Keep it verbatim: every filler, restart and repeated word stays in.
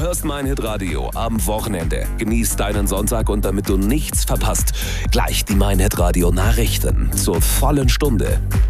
hörst mein Hitradio am Wochenende. Genieß deinen Sonntag und damit du nichts verpasst, gleich die Mein Hitradio Nachrichten zur vollen Stunde.